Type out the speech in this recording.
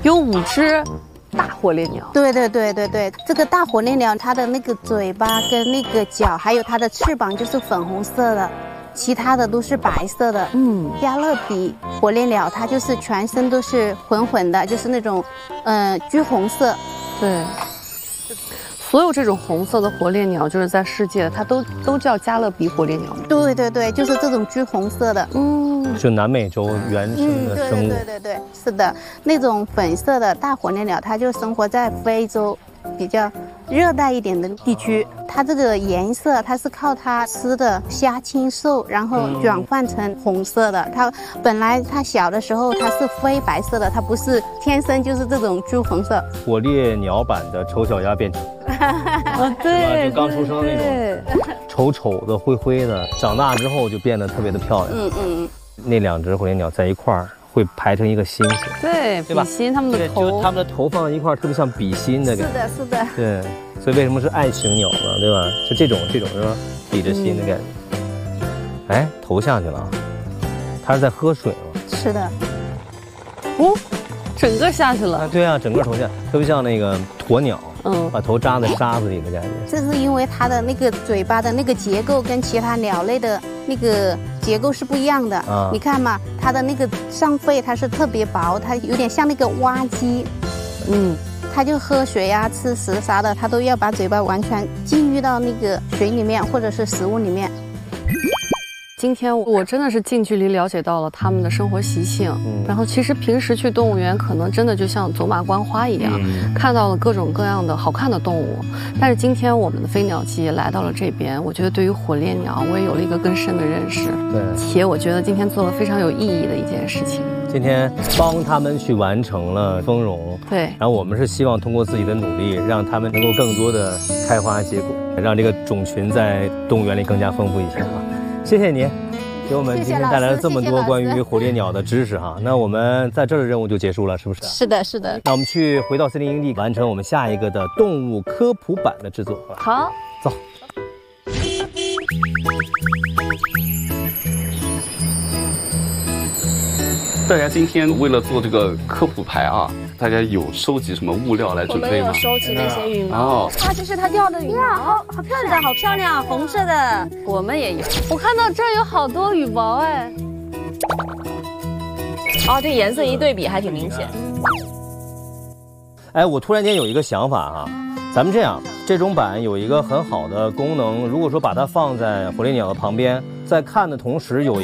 有5只大火烈鸟。 对，这个大火烈鸟它的那个嘴巴跟那个脚，还有它的翅膀就是粉红色的，其他的都是白色的。加勒比火烈鸟它就是全身都是混混的，就是那种橘红色。 对。所有这种红色的火烈鸟，就是在世界它都叫加勒比火烈鸟。 对，就是这种橘红色的。 就南美洲原生的生物。 对，是的，那种粉色的大火烈鸟，它就生活在非洲比较热带一点的地区。它这个颜色，它是靠它吃的虾青素，然后转换成红色的。它本来它小的时候它是非白色的，它不是天生就是这种橘红色。 火烈鸟版的丑小鸭变成。 对， 就刚出生那种丑的灰灰的，长大之后就变得特别的漂亮。那2只火烈鸟在一块儿会排成一个心形。对吧？ 比心，它们的头， 就是它们的头放在一块儿，特别像比心的感觉。 是的。 对，所以为什么是爱情鸟呢？对吧？就这种是吧？比着心的感觉。哎，头下去了，它是在喝水吗？ 是的。 整个下去了。 对啊，整个头下，特别像那个鸵鸟。把头扎在沙子里的感觉。 这是因为它的那个嘴巴的那个结构跟其他鸟类的那个结构是不一样的。你看嘛，它的那个上肺它是特别薄，它有点像那个蛙鸡。它就喝水啊、吃食啥的，它都要把嘴巴完全浸浴到那个水里面或者是食物里面。 今天我真的是近距离了解到了他们的生活习性，然后其实平时去动物园可能真的就像走马观花一样，看到了各种各样的好看的动物。但是今天我们的飞鸟季来到了这边，我觉得对于火烈鸟我也有了一个更深的认识。对，且我觉得今天做了非常有意义的一件事情。 今天帮他们去完成了丰容， 对， 然后我们是希望通过自己的努力，让他们能够更多的开花结果，让这个种群在动物园里更加丰富一些啊。谢谢你，给我们今天带来了这么多关于火烈鸟的知识哈。那我们在这儿的任务就结束了，是不是？ 是的。 那我们回到森林营地，完成我们下一个的动物科普版的制作。 好， 走。 大家今天为了做这个科普牌啊，大家有收集什么物料来准备吗？ 我们有收集那些羽毛。这是它掉的羽毛，好漂亮，好漂亮，红色的。 我们也有，我看到这儿有好多羽毛哎。 这颜色一对比还挺明显。 哎，我突然间有一个想法哈，咱们这样，这种板有一个很好的功能，如果说把它放在火烈鸟的旁边，在看的同时有